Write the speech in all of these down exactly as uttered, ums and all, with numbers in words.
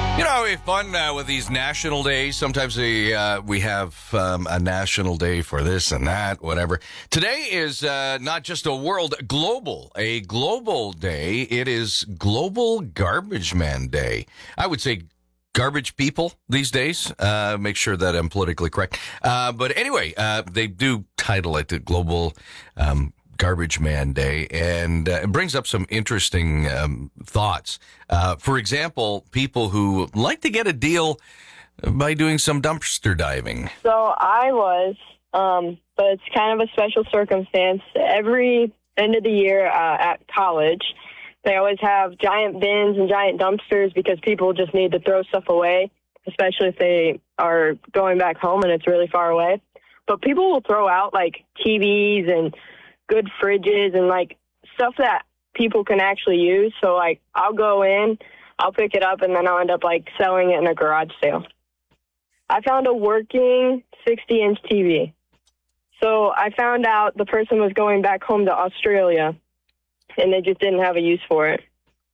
You know, it's fun uh, with these national days. Sometimes we, uh, we have um, a national day for this and that, whatever. Today is uh, not just a world, global, a global day. It is Global Garbage Man Day. I would say garbage people these days. Uh, make sure that I'm politically correct. Uh, but anyway, uh, they do title it the Global um Garbage Man Day, and uh, it brings up some interesting um, thoughts. Uh, for example, people who like to get a deal by doing some dumpster diving. So I was, um, but it's kind of a special circumstance. Every end of the year uh, at college, they always have giant bins and giant dumpsters because people just need to throw stuff away, especially if they are going back home and it's really far away. But people will throw out like T Vs and good fridges and like stuff that people can actually use. So like I'll go in, I'll pick it up, and then I'll end up like selling it in a garage sale. I found a working sixty inch T V. So I found out the person was going back home to Australia and they just didn't have a use for it.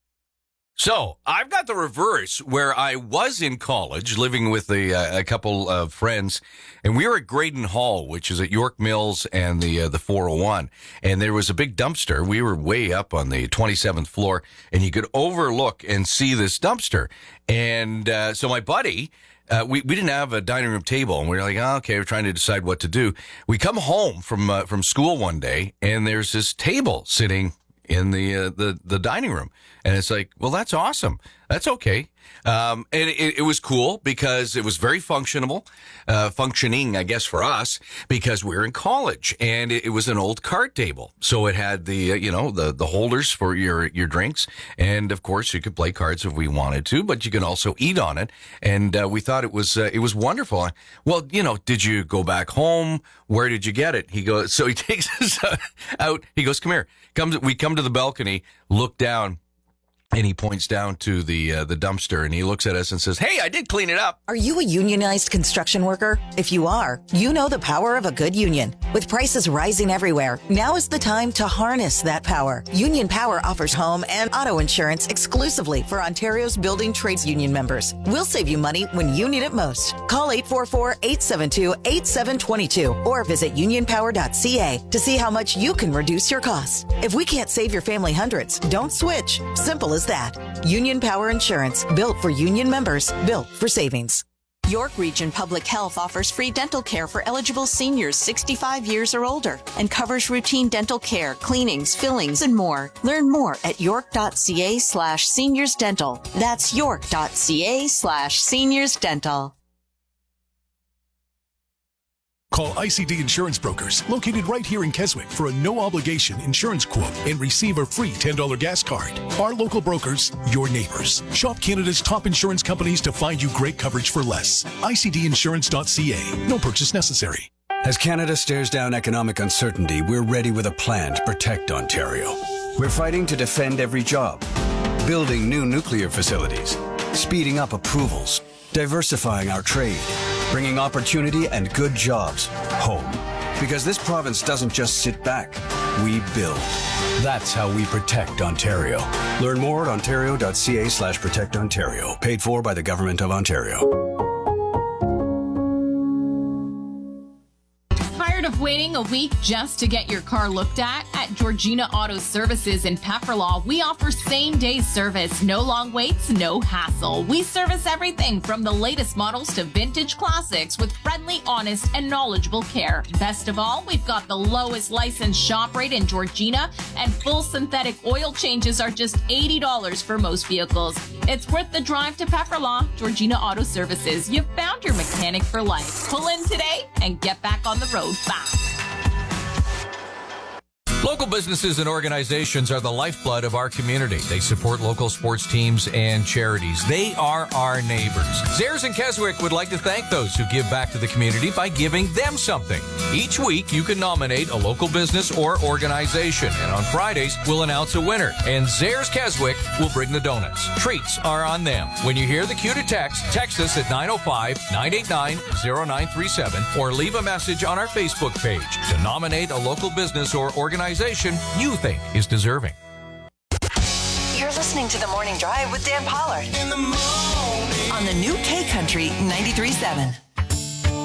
So I've got the reverse, where I was in college living with a, uh, a couple of friends, and we were at Graydon Hall, which is at York Mills and the uh, the four oh one. And there was a big dumpster. We were way up on the twenty-seventh floor, and you could overlook and see this dumpster. And uh, so my buddy, uh, we, we didn't have a dining room table, and we were like, oh, okay, we're trying to decide what to do. We come home from uh, from school one day, and there's this table sitting in the uh, the the dining room, and it's like, well, that's awesome, that's okay. Um, and it, it was cool because it was very functional, uh, functioning, I guess, for us, because we were in college, and it, it was an old card table, so it had the uh, you know the the holders for your your drinks, and of course you could play cards if we wanted to, but you can also eat on it. And uh, we thought it was uh, it was wonderful. Well, you know, did you go back home? Where did you get it? He goes, so he takes us out. He goes, come here. Comes, we come to the balcony, look down, and he points down to the uh, the dumpster, and he looks at us and says, hey, I did clean it up. Are you a unionized construction worker? If you are, you know the power of a good union. With prices rising everywhere, now is the time to harness that power. Union Power offers home and auto insurance exclusively for Ontario's building trades union members. We'll save you money when you need it most. Call eight four four, eight seven two, eight seven two two or visit union power dot c a to see how much you can reduce your costs. If we can't save your family hundreds, don't switch. Simple as that. Union Power Insurance, built for union members, built for savings. York Region Public Health offers free dental care for eligible seniors sixty-five years or older and covers routine dental care, cleanings, fillings, and more. Learn more at york.ca slash seniors dental. That's york.ca slash seniors dental. Call I C D Insurance Brokers, located right here in Keswick, for a no-obligation insurance quote and receive a free ten dollars gas card. Our local brokers, your neighbors. Shop Canada's top insurance companies to find you great coverage for less. I C D insurance dot c a. No purchase necessary. As Canada stares down economic uncertainty, we're ready with a plan to protect Ontario. We're fighting to defend every job, building new nuclear facilities, speeding up approvals, diversifying our trade, bringing opportunity and good jobs home. Because this province doesn't just sit back, we build. That's how we protect Ontario. Learn more at ontario.ca slash protect Ontario. Paid for by the Government of Ontario. Of waiting a week just to get your car looked at? At Georgina Auto Services in Pefferlaw, we offer same-day service. No long waits, no hassle. We service everything from the latest models to vintage classics with friendly, honest, and knowledgeable care. Best of all, we've got the lowest licensed shop rate in Georgina, and full synthetic oil changes are just eighty dollars for most vehicles. It's worth the drive to Pefferlaw. Georgina Auto Services. You've found your mechanic for life. Pull in today and get back on the road fast. Local businesses and organizations are the lifeblood of our community. They support local sports teams and charities. They are our neighbors. Zehrs and Keswick would like to thank those who give back to the community by giving them something. Each week, you can nominate a local business or organization, and on Fridays, we'll announce a winner, and Zehrs Keswick will bring the donuts. Treats are on them. When you hear the cue to text, text us at nine oh five, nine eight nine, oh nine three seven or leave a message on our Facebook page to nominate a local business or organization you think is deserving. You're listening to The Morning Drive with Dan Pollard. In the morning. on the new K Country ninety-three point seven.